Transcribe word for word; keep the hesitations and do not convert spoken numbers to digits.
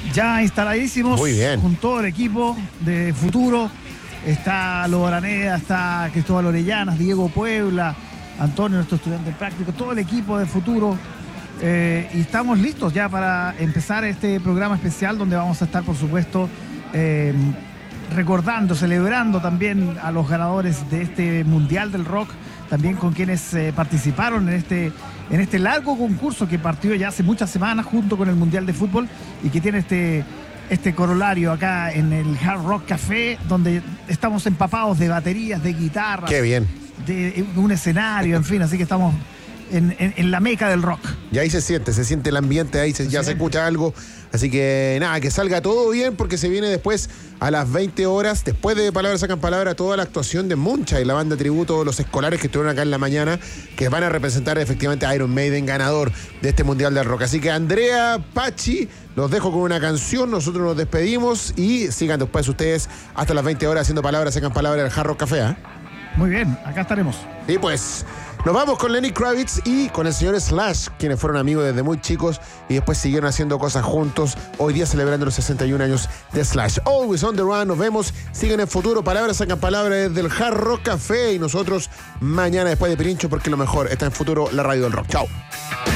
Ya instaladísimos. Muy bien. Con todo el equipo de Futuro. Está Lobo Araneda, está Cristóbal Orellanas, Diego Puebla, Antonio, nuestro estudiante práctico, todo el equipo de Futuro. Eh, y estamos listos ya para empezar este programa especial donde vamos a estar, por supuesto, eh, recordando, celebrando también a los ganadores de este Mundial del Rock, también con quienes eh, participaron en este, en este largo concurso que partió ya hace muchas semanas junto con el Mundial de Fútbol y que tiene este, este corolario acá en el Hard Rock Café, donde estamos empapados de baterías, de guitarras. Qué bien. De un escenario, en fin, así que estamos en, en, en la meca del rock. Y ahí se siente, se siente el ambiente, ahí se, ya se escucha algo. Así que nada, que salga todo bien porque se viene después a las veinte horas, después de Palabras Sacan Palabra, toda la actuación de Muncha y la banda tributo, los escolares que estuvieron acá en la mañana, que van a representar efectivamente a Iron Maiden, ganador de este Mundial del Rock. Así que Andrea, Pachi, los dejo con una canción, nosotros nos despedimos y sigan después ustedes hasta las veinte horas haciendo Palabras Sacan Palabra del Hard Rock Café, ¿eh? Muy bien, acá estaremos. Y pues nos vamos con Lenny Kravitz y con el señor Slash, quienes fueron amigos desde muy chicos y después siguieron haciendo cosas juntos, hoy día celebrando los sesenta y un años de Slash. Always on the run, nos vemos, siguen en Futuro, Palabras Sacan Palabras desde el Hard Rock Café y nosotros mañana después de Pirincho porque lo mejor está en Futuro, la radio del rock. Chao.